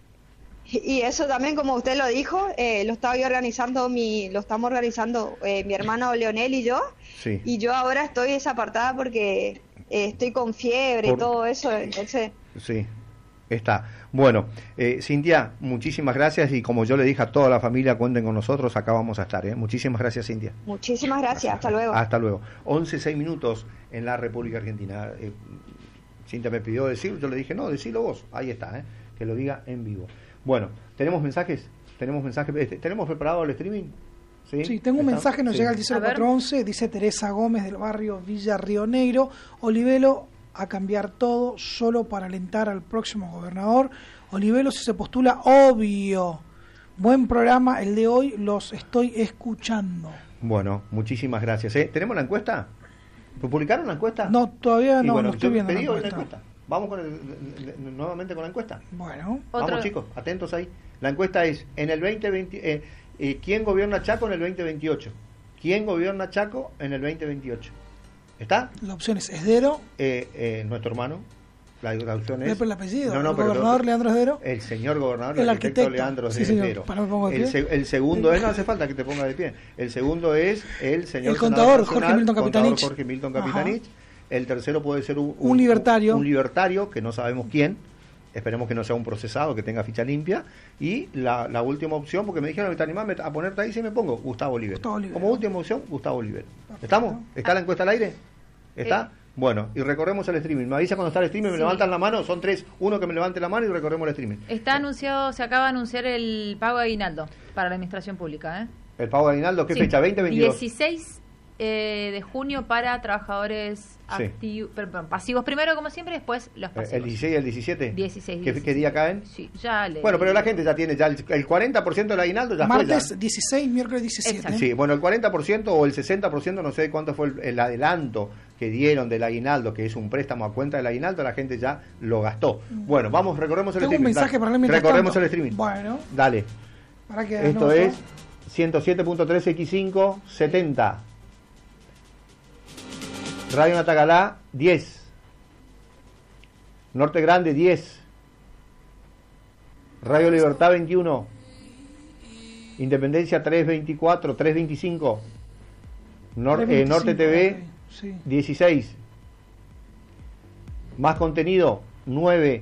Y eso también, como usted lo dijo, eh, lo estaba yo organizando, mi, lo estamos organizando eh, mi hermano Leonel y yo. Sí. Y yo ahora estoy desapartada porque eh, estoy con fiebre por... y todo eso, entonces... Sí, está. Bueno, eh, Cintia, muchísimas gracias y como yo le dije a toda la familia, cuenten con nosotros, acá vamos a estar. ¿eh? Muchísimas gracias, Cintia. Muchísimas gracias, hasta luego. Hasta luego. once, seis minutos en la República Argentina. Eh, Cintia me pidió decir, yo le dije, no, decilo vos, ahí está, ¿eh? Que lo diga en vivo. Bueno, ¿tenemos mensajes? ¿Tenemos mensajes? Este, ¿Tenemos preparado el streaming? Sí, sí tengo un ¿Está? mensaje, nos sí. llega al cero cuatro once, dice Teresa Gómez del barrio Villa Río Negro, Olivelo a cambiar todo solo para alentar al próximo gobernador. Olivelo, si se postula, obvio. Buen programa el de hoy, los estoy escuchando. Bueno, muchísimas gracias. ¿eh? ¿Tenemos la encuesta? ¿Publicaron la encuesta? No, todavía no, bueno, no estoy viendo la encuesta. la encuesta. Vamos con el, nuevamente con la encuesta. Bueno. Vamos Otro... chicos, atentos ahí. La encuesta es, en el veinte veinte, eh, eh, ¿quién gobierna Chaco en el veinte veintiocho? ¿Quién gobierna Chaco en el veinte veintiocho? ¿Está? La opción es Esdero. Eh, eh, nuestro hermano. La, la opción es... el apellido. No, no, el pero gobernador no, Leandro Esdero. El señor gobernador, el, el arquitecto, arquitecto Leandro sí, Esdero. Para me pongo de el, pie. se, el segundo es, no hace falta que te ponga de pie. El segundo es el señor... El contador, nacional, Jorge Milton Capitanich. Jorge Milton Capitanich. El tercero puede ser un, un, un libertario. Un, un libertario, que no sabemos quién. Esperemos que no sea un procesado, que tenga ficha limpia. Y la, la última opción, porque me dijeron, ¿te animás a ponerte ahí? Si me pongo, Gustavo Oliver. Gustavo Oliver. Como última opción, Gustavo Oliver. ¿Estamos? ¿Está la encuesta al aire? ¿Está? Eh. Bueno, y recorremos el streaming. Me avisa cuando está el streaming, me sí. levantan la mano. Son tres, uno que me levante la mano y recorremos el streaming. Está anunciado, se acaba de anunciar el pago de aguinaldo para la administración pública. ¿eh? ¿El pago de aguinaldo? ¿Qué sí. fecha? ¿veinte, veintidós? dieciséis eh, de junio para trabajadores sí. activos, perdón, pasivos primero, como siempre, y después los pasivos. ¿El dieciséis y el diecisiete? dieciséis, ¿Qué, ¿Qué día caen? Sí, ya le... Bueno, pero la gente ya tiene ya el, el cuarenta por ciento del aguinaldo ya martes fue ya. dieciséis, miércoles diecisiete. Exacto. Sí, bueno, el cuarenta por ciento o el sesenta por ciento, no sé cuánto fue el, el adelanto que dieron del aguinaldo, que es un préstamo a cuenta del aguinaldo, la gente ya lo gastó. Bueno, vamos, recorremos el Tengo streaming. un mensaje Dale. para leer mientras Recorremos tanto. el streaming. Bueno. Dale. Para que Esto no, es ciento siete punto tres equis cinco setenta. Radio Natagalá diez. Norte Grande diez. Radio Libertad veintiuno. Independencia trescientos veinticuatro, trescientos veinticinco. Nor, eh, Norte T V sí. dieciséis. Más contenido nueve.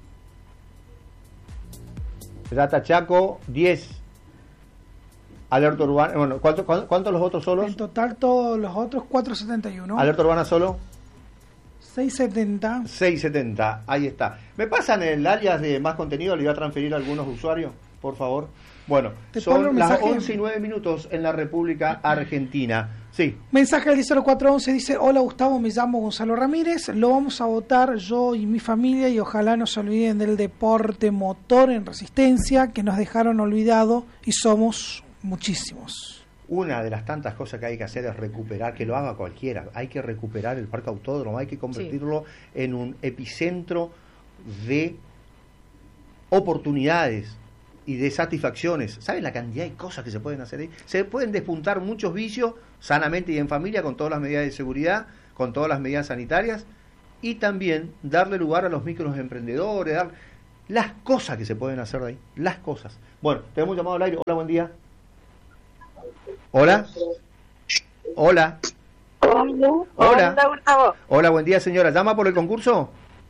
Data Chaco diez. Alerta Urbana, bueno, ¿cuántos cuánto los otros solos? En total todos los otros cuatrocientos setenta y uno. Alerta Urbana solo seiscientos setenta. seiscientos setenta, ahí está. ¿Me pasan el alias de más contenido? Le voy a transferir a algunos usuarios, por favor. Bueno, Te son las once y nueve minutos en la República Argentina. Sí. Mensaje del cero cuatro once dice: hola Gustavo, me llamo Gonzalo Ramírez, lo vamos a votar yo y mi familia y ojalá no se olviden del deporte motor en Resistencia que nos dejaron olvidado y somos muchísimos. Una de las tantas cosas que hay que hacer es recuperar, que lo haga cualquiera, hay que recuperar el Parque Autódromo, hay que convertirlo sí. en un epicentro de oportunidades y de satisfacciones. ¿Saben la cantidad de cosas que se pueden hacer ahí? Se pueden despuntar muchos vicios sanamente y en familia, con todas las medidas de seguridad, con todas las medidas sanitarias, y también darle lugar a los microemprendedores, dar las cosas que se pueden hacer de ahí, las cosas. Bueno, tenemos llamado al aire. Hola, buen día. Hola. Hola. Hola. Hola. Gustavo. Hola, buen día, señora. ¿Llama por el concurso?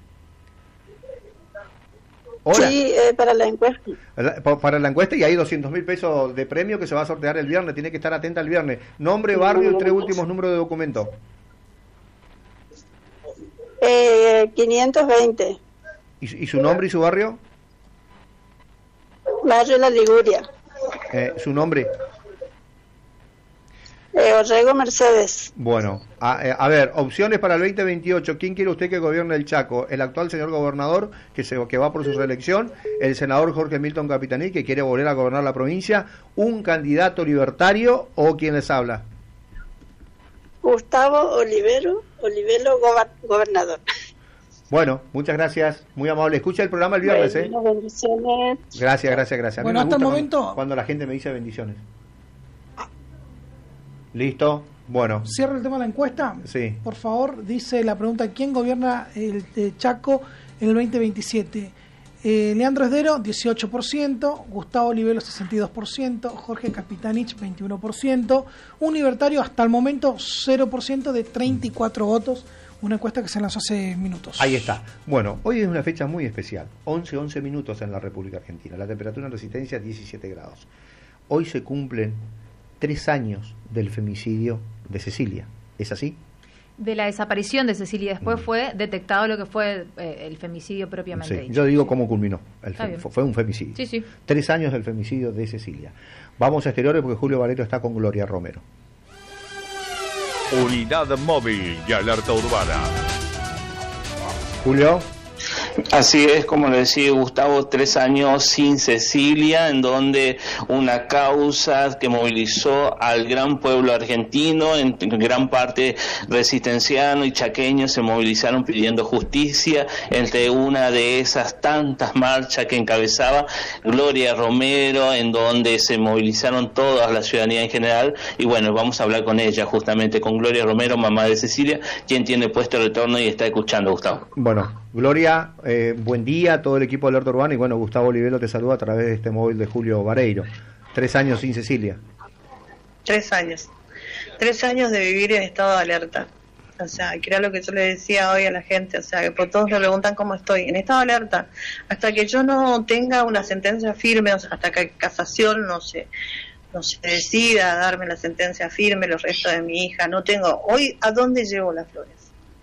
Hola. Sí, eh, para la encuesta. La- pa- Para la encuesta, y hay doscientos mil pesos de premio que se va a sortear el viernes. Tiene que estar atenta el viernes. Nombre, barrio y tres últimos números de documento. Eh, quinientos veinte, ¿Y, y su nombre y su barrio? barrio La Liguria. Eh, ¿Su nombre? Eh, Orrego Mercedes. Bueno, a, eh, a ver, opciones para el veinte veintiocho. ¿Quién quiere usted que gobierne el Chaco? ¿El actual señor gobernador que se que va por su reelección? ¿El senador Jorge Milton Capitanich, que quiere volver a gobernar la provincia? ¿Un candidato libertario o quién les habla? Gustavo Olivero, Olivero goba- gobernador. Bueno, muchas gracias, muy amable. Escucha el programa el viernes, ¿eh? Bueno, bendiciones. Gracias, gracias, gracias. A mí Bueno, me hasta el gusta momento- Cuando, cuando la gente me dice bendiciones. ¿Listo? Bueno, Cierra el tema de la encuesta. sí. Por favor, dice la pregunta: ¿quién gobierna el eh, Chaco en el veinte veintisiete? Eh, Leandro Esdero, dieciocho por ciento, Gustavo Olivero, sesenta y dos por ciento, Jorge Capitanich, veintiuno por ciento, un libertario hasta el momento cero por ciento de treinta y cuatro votos, una encuesta que se lanzó hace minutos. Ahí está. Bueno, hoy es una fecha muy especial. once, once minutos en la República Argentina. La temperatura en Resistencia diecisiete grados. Hoy se cumplen tres años del femicidio de Cecilia. ¿Es así? De la desaparición de Cecilia, después fue detectado lo que fue eh, el femicidio propiamente Sí. dicho. Yo digo cómo culminó. El Está fe- bien. fue fue un femicidio. Sí, sí. Tres años del femicidio de Cecilia. Vamos a exteriores porque Julio Valero está con Gloria Romero. Unidad móvil y alerta urbana. Julio. Así es, como le decía Gustavo, tres años sin Cecilia, en donde una causa que movilizó al gran pueblo argentino, en gran parte resistenciano y chaqueño, se movilizaron pidiendo justicia, entre una de esas tantas marchas que encabezaba Gloria Romero, en donde se movilizaron toda la ciudadanía en general, y bueno, vamos a hablar con ella, justamente con Gloria Romero, mamá de Cecilia, quien tiene puesto el retorno y está escuchando, Gustavo. Bueno, Gloria, eh, buen día a todo el equipo de Alerta Urbana y bueno, Gustavo Olivero te saluda a través de este móvil de Julio Vareiro. Tres años sin Cecilia. Tres años. Tres años de vivir en estado de alerta. O sea, que era lo que yo le decía hoy a la gente. O sea, que por todos me preguntan cómo estoy. En estado de alerta. Hasta que yo no tenga una sentencia firme, o sea, hasta que casación no se, no se decida a darme la sentencia firme, los restos de mi hija. No tengo. Hoy, ¿a dónde llevo las flores?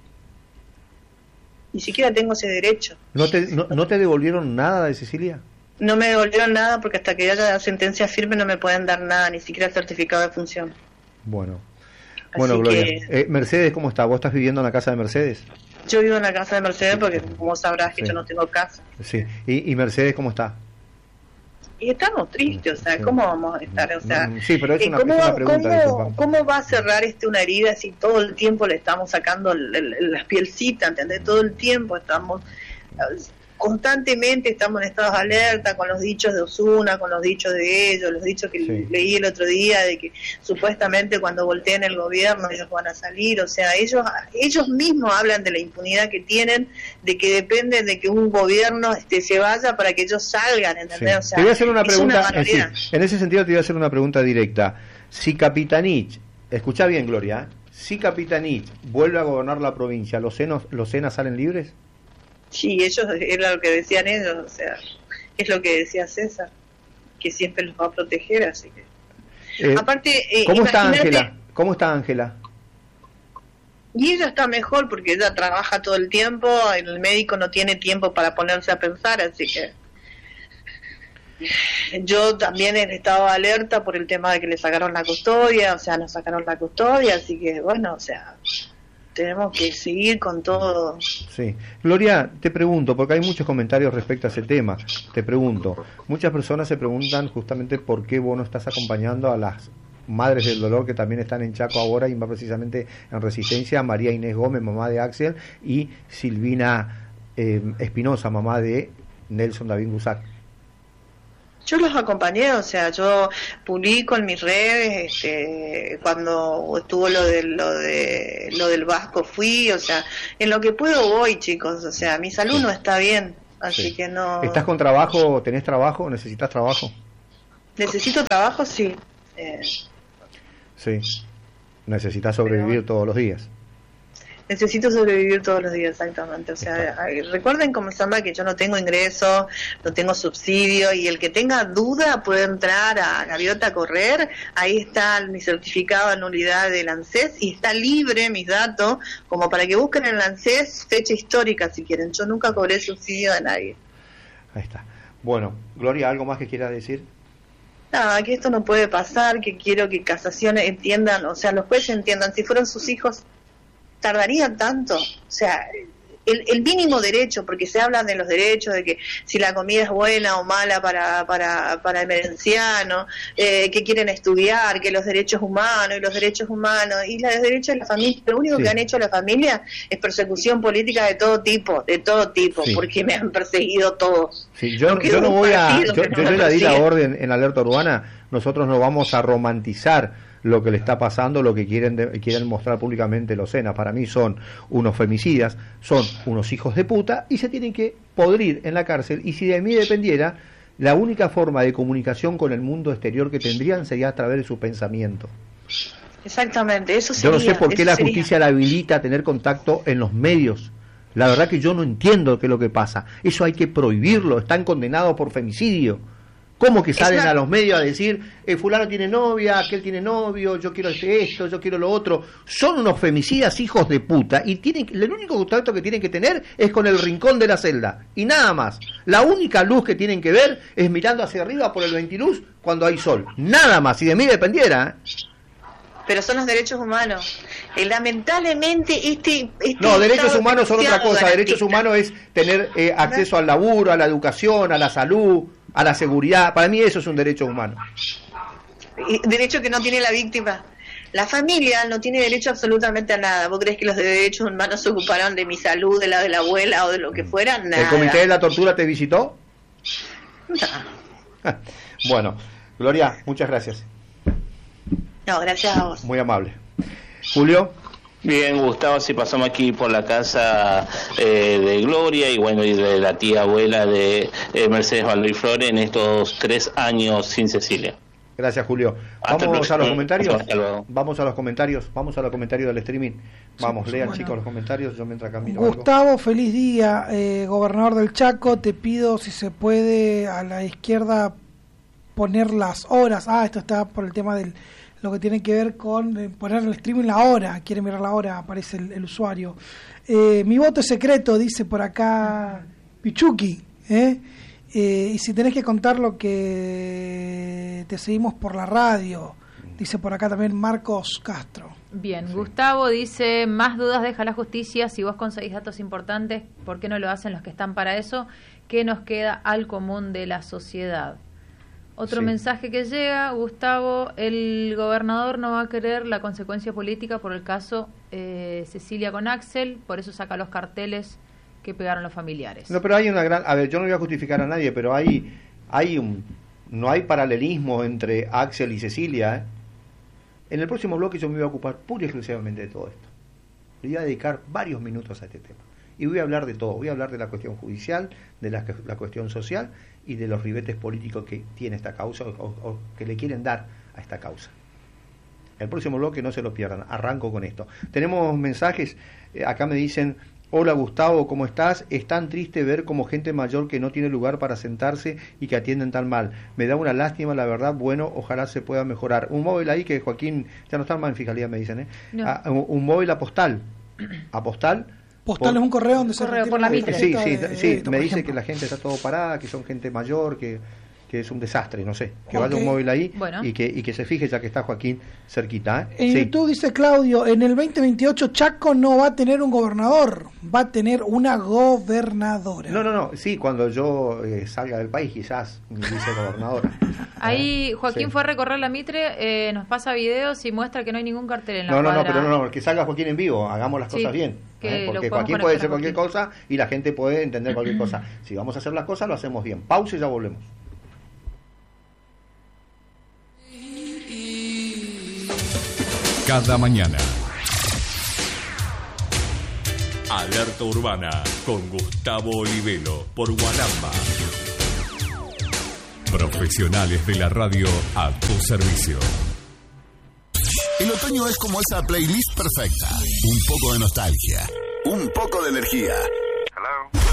Ni siquiera tengo ese derecho. ¿No te, no, ¿No te devolvieron nada de Cecilia? No me devolvieron nada porque hasta que haya sentencia firme no me pueden dar nada, ni siquiera certificado de función. Bueno. Así Bueno, Gloria. que- Eh, Mercedes, ¿cómo está? ¿Vos estás viviendo en la casa de Mercedes? Yo vivo en la casa de Mercedes porque, como sabrás, que Sí. yo no tengo casa. Sí. ¿Y, y Mercedes cómo está? Y estamos tristes, o sea, ¿cómo vamos a estar? O sea, Mm, sí, pero es eh, una, ¿cómo, es una pregunta, cómo- disculpa. cómo va a cerrar este una herida si todo el tiempo le estamos sacando el- el- las pielcitas, ¿entendés? Todo el tiempo estamos, eh, constantemente estamos en estados de alerta con los dichos de Osuna, con los dichos de ellos, los dichos que Sí. leí el otro día de que supuestamente cuando volteen el gobierno ellos van a salir, o sea, ellos ellos mismos hablan de la impunidad que tienen, de que depende de que un gobierno este, se vaya para que ellos salgan, Sí. ¿entendés? O sea, Te voy a hacer una es pregunta, una eh, barbaridad. sí, en ese sentido te voy a hacer una pregunta directa. Si Capitanich, escucha bien Gloria, ¿eh? Si Capitanich vuelve a gobernar la provincia, ¿los senos, los senas salen libres? Sí, ellos, era lo que decían ellos, o sea, es lo que decía César, que siempre los va a proteger, así que... Eh, Aparte, eh, ¿Cómo está imagínate- Ángela? ¿Cómo está Ángela? Y ella está mejor porque ella trabaja todo el tiempo, el médico no tiene tiempo para ponerse a pensar, así que... Yo también he estado alerta por el tema de que le sacaron la custodia, o sea, nos sacaron la custodia, así que bueno, o sea, tenemos que seguir con todo. Sí. Gloria, te pregunto, porque hay muchos comentarios respecto a ese tema, te pregunto, muchas personas se preguntan justamente por qué vos no estás acompañando a las madres del dolor que también están en Chaco ahora y más precisamente en Resistencia, María Inés Gómez, mamá de Axel, y Silvina eh, Espinosa, mamá de Nelson David Gusac. Yo los acompañé, o sea, yo publico en mis redes, este, cuando estuvo lo de lo de lo del Vasco fui, o sea, en lo que puedo voy, chicos, o sea, mi salud sí. no está bien, así sí. que no. ¿Estás con trabajo? ¿Tenés trabajo? ¿Necesitas trabajo? Necesito trabajo, sí. Eh, sí. Necesitas sobrevivir pero... todos los días. Necesito sobrevivir todos los días, exactamente. O sea, recuerden como se llama que yo no tengo ingreso, no tengo subsidio, y el que tenga duda puede entrar a Gaviota a Correr, ahí está mi certificado de nulidad del ANSES y está libre mis datos, como para que busquen en el ANSES fecha histórica si quieren. Yo nunca cobré subsidio de nadie. Ahí está. Bueno, Gloria, ¿algo más que quieras decir? Nada, que esto no puede pasar, que quiero que casaciones entiendan, o sea, los jueces entiendan, si fueron sus hijos, tardaría tanto, o sea, el, el mínimo derecho, porque se habla de los derechos, de que si la comida es buena o mala para para, para el merenciano, eh, que quieren estudiar, que los derechos humanos y los derechos humanos y los derechos de la familia, lo único sí. que han hecho la familia es persecución política de todo tipo, de todo tipo, sí. porque me han perseguido todos. Sí, yo no, yo no voy a, yo, yo, yo le di la orden en Alerta Urbana, nosotros no vamos a romantizar lo que le está pasando, lo que quieren de, quieren mostrar públicamente los SENA. Para mí son unos femicidas, son unos hijos de puta y se tienen que podrir en la cárcel, y si de mí dependiera, la única forma de comunicación con el mundo exterior que tendrían sería a través de su pensamiento. Exactamente, eso sería. Yo no sé por qué la sería. justicia la habilita a tener contacto en los medios. La verdad que yo no entiendo qué es lo que pasa. Eso hay que prohibirlo, están condenados por femicidio. ¿Cómo que salen una... a los medios a decir, eh, fulano tiene novia, aquel tiene novio, yo quiero esto, yo quiero lo otro? Son unos femicidas hijos de puta, y tienen, el único contacto que tienen que tener es con el rincón de la celda, y nada más. La única luz que tienen que ver es mirando hacia arriba por el ventiluz cuando hay sol. Nada más, si de mí dependiera. ¿eh? Pero son los derechos humanos. Eh, lamentablemente este, este no, derechos humanos son otra cosa. Derechos humanos es tener eh, acceso al laburo, a la educación, a la salud, a la seguridad. Para mí eso es un derecho humano. Derecho que no tiene la víctima. La familia no tiene derecho absolutamente a nada. ¿Vos crees que los de derechos humanos se ocuparon de mi salud, de la de la abuela o de lo que fuera? Nada. ¿El Comité de la Tortura te visitó? No. Bueno, Gloria, muchas gracias. No, gracias a vos. Muy amable. Julio. Bien, Gustavo, si pasamos aquí por la casa eh, de Gloria y bueno, y de la tía abuela de eh, Mercedes Valdoy Flores en estos tres años sin Cecilia. Gracias, Julio. Vamos a los comentarios. Vamos a los comentarios. Vamos a los comentarios del streaming. Vamos, lean, bueno, chicos, los comentarios. Yo mientras camino. Gustavo, algo. Feliz día. Eh, gobernador del Chaco, te pido si se puede a la izquierda poner las horas. Ah, esto está por el tema del lo que tiene que ver con eh, poner el streaming la hora, quiere mirar la hora, aparece el, el usuario. Eh, mi voto es secreto, dice por acá Pichuki, ¿eh? Eh, y si tenés que contar lo que te seguimos por la radio, dice por acá también Marcos Castro. Bien, sí. Gustavo dice, más dudas deja la justicia, si vos conseguís datos importantes, ¿por qué no lo hacen los que están para eso? ¿Qué nos queda al común de la sociedad? Otro sí. mensaje que llega, Gustavo, el gobernador no va a querer la consecuencia política por el caso eh, Cecilia con Axel, por eso saca los carteles que pegaron los familiares. No, pero hay una gran... A ver, yo no voy a justificar a nadie, pero hay hay un no hay paralelismo entre Axel y Cecilia. ¿eh? En el próximo bloque yo me voy a ocupar pura y exclusivamente de todo esto. Le voy a dedicar varios minutos a este tema. Y voy a hablar de todo. Voy a hablar de la cuestión judicial, de la, la cuestión social y de los ribetes políticos que tiene esta causa o, o que le quieren dar a esta causa. El próximo bloque no se lo pierdan. Arranco con esto. Tenemos mensajes. Eh, acá me dicen... Hola Gustavo, ¿cómo estás? Es tan triste ver como gente mayor que no tiene lugar para sentarse y que atienden tan mal. Me da una lástima, la verdad. Bueno, ojalá se pueda mejorar. Un móvil ahí que Joaquín, ya no está más en fiscalía, me dicen, ¿eh? No. Ah, un, un móvil a postal. A postal. Postal por, es un correo donde se correo por la Mitre. Sí, sí, de, sí. de, me dice que la gente está todo parada, que son gente mayor, que... que es un desastre, no sé, que okay. vaya un móvil ahí bueno. y que y que se fije ya que está Joaquín cerquita. ¿eh? En sí. YouTube dice Claudio, en el veinte veintiocho Chaco no va a tener un gobernador, va a tener una gobernadora. No, no, no, sí, cuando yo eh, salga del país quizás mi vicegobernadora. Ahí Joaquín sí. fue a recorrer la Mitre, eh, nos pasa videos y muestra que no hay ningún cartel en la No, no, cuadra. no, pero no, no, que salga Joaquín en vivo, hagamos las sí, cosas bien. ¿eh? Porque Joaquín puede decir cualquier cosa y la gente puede entender cualquier cosa. Si vamos a hacer las cosas, lo hacemos bien. Pausa y ya volvemos. cada mañana. Alerta Urbana con Gustavo Olivelo por Gualamba. Profesionales de la radio a tu servicio. El otoño es como esa playlist perfecta. Un poco de nostalgia, un poco de energía